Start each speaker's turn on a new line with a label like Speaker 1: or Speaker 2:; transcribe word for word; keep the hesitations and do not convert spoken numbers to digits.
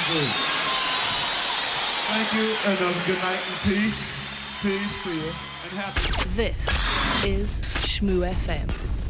Speaker 1: Thank you, and uh, good night and peace. Peace to you, and happy.
Speaker 2: This is Shmoo F M.